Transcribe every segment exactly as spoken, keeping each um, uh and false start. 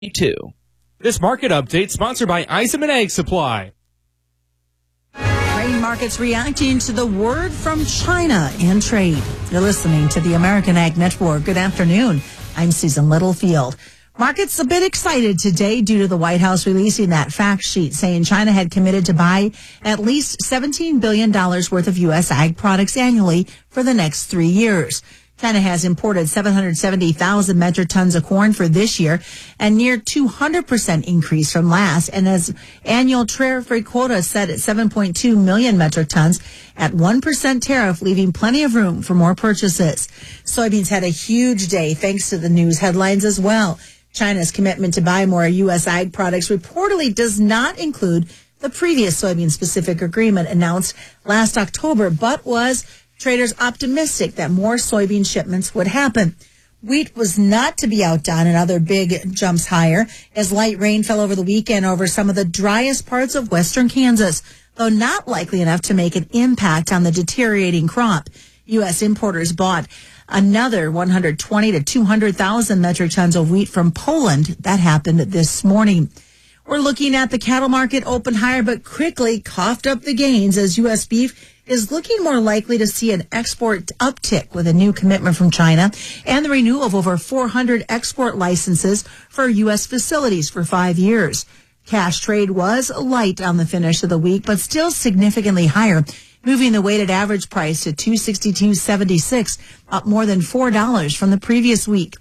Two. This market update sponsored by Eisenman Ag Supply. Grain markets reacting to the word from China and trade. You're listening to the American Ag Network. Good afternoon. I'm Susan Littlefield. Markets a bit excited today due to the White House releasing that fact sheet saying China had committed to buy at least seventeen billion dollars worth of U S ag products annually for the next three years. China has imported seven hundred seventy thousand metric tons of corn for this year, a near two hundred percent increase from last, and as annual tariff-free quota set at seven point two million metric tons at one percent tariff, leaving plenty of room for more purchases. Soybeans had a huge day thanks to the news headlines as well. China's commitment to buy more U S ag products reportedly does not include the previous soybean-specific agreement announced last October, but was traders optimistic that more soybean shipments would happen. Wheat was not to be outdone in other big jumps higher as light rain fell over the weekend over some of the driest parts of western Kansas, though not likely enough to make an impact on the deteriorating crop. U S importers bought another one hundred twenty to two hundred thousand metric tons of wheat from Poland. That happened this morning. We're looking at the cattle market open higher, but quickly coughed up the gains as U S beef is looking more likely to see an export uptick with a new commitment from China and the renewal of over four hundred export licenses for U S facilities for five years. Cash trade was light on the finish of the week, but still significantly higher, moving the weighted average price to two sixty-two seventy-six, up more than four dollars from the previous week.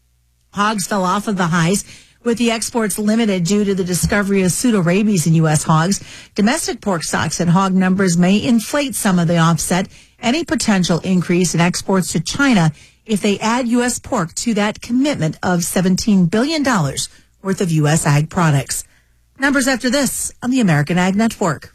Hogs fell off of the highs, with the exports limited due to the discovery of pseudorabies in U S hogs. Domestic pork stocks and hog numbers may inflate some of the offset any potential increase in exports to China if they add U S pork to that commitment of seventeen billion dollars worth of U S ag products. Numbers after this on the American Ag Network.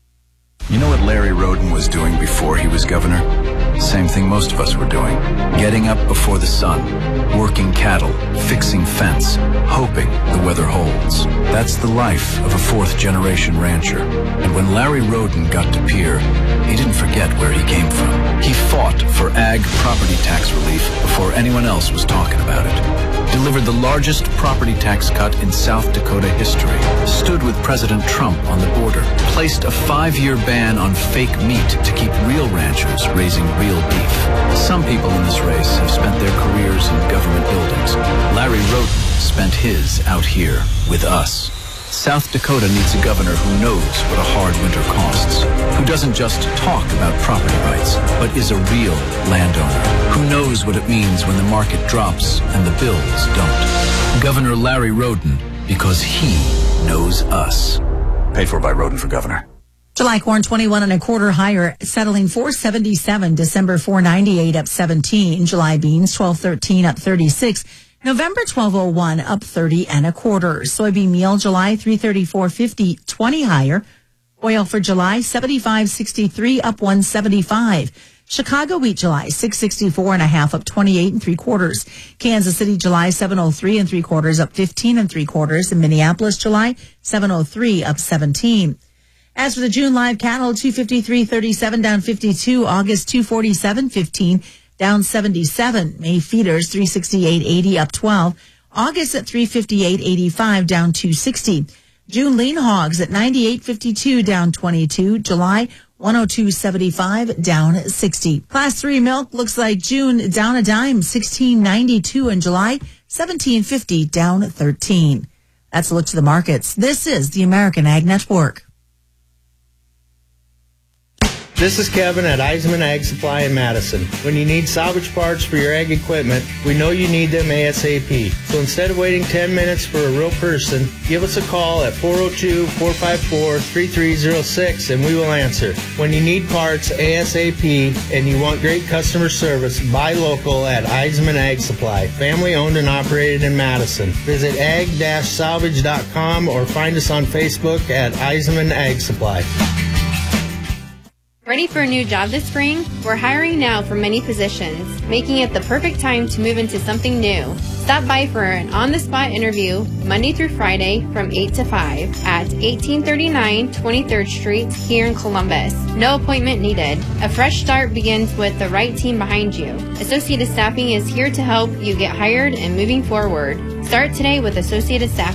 You know what Larry Roden was doing before he was governor? Same thing most of us were doing. Getting up before the sun, working cattle, fixing fence, hoping the weather holds. That's the life of a fourth-generation rancher. And when Larry Roden got to Pierre, he didn't forget where he came from. He fought for ag property tax relief before anyone else was talking about it. Delivered the largest property tax cut in South Dakota history. Stood with President Trump on the border. Placed a five-year ban on fake meat to keep real ranchers raising real beef. Some people in this race have spent their careers in government buildings. Larry Roden spent his out here with us. South Dakota needs a governor who knows what a hard winter costs, who doesn't just talk about property rights, but is a real landowner, who knows what it means when the market drops and the bills don't. Governor Larry Roden, because he knows us. Paid for by Roden for governor. July corn twenty-one and a quarter higher, settling four seventy-seven. December four ninety-eight, up seventeen. July beans twelve thirteen, up thirty-six. November twelve oh one, up thirty and a quarter. Soybean meal July three thirty-four fifty, twenty higher. Oil for July seventy-five sixty-three, up one seventy-five. Chicago wheat July six sixty-four and a half, up twenty-eight and three quarters. Kansas City July seven oh three and three quarters, up fifteen and three quarters. And Minneapolis July seven oh three, up seventeen. As for the June live cattle, two fifty-three thirty-seven, down fifty-two. August two forty-seven fifteen, down seventy-seven. May feeders three sixty-eight eighty, up twelve. August at three fifty-eight eighty-five, down two sixty. June lean hogs at ninety-eight fifty-two, down twenty-two. July one oh two seventy-five, down sixty. Class three milk looks like June down a dime, sixteen ninety-two, in July seventeen fifty, down thirteen. That's a look to the markets. This is the American Ag Network. This is Kevin at Eisenman Ag Supply in Madison. When you need salvage parts for your ag equipment, we know you need them ASAP. So instead of waiting ten minutes for a real person, give us a call at four oh two, four five four, three three oh six and we will answer. When you need parts ASAP and you want great customer service, buy local at Eisenman Ag Supply. Family owned and operated in Madison. Visit ag dash salvage dot com or find us on Facebook at Eisenman Ag Supply. Ready for a new job this spring? We're hiring now for many positions, making it the perfect time to move into something new. Stop by for an on-the-spot interview Monday through Friday from eight to five at eighteen thirty-nine twenty-third Street here in Columbus. No appointment needed. A fresh start begins with the right team behind you. Associated Staffing is here to help you get hired and moving forward. Start today with Associated Staffing.